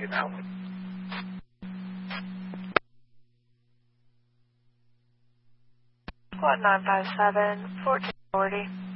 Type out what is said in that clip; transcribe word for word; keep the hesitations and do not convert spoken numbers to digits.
that one. Squad nine five seven, fourteen forty.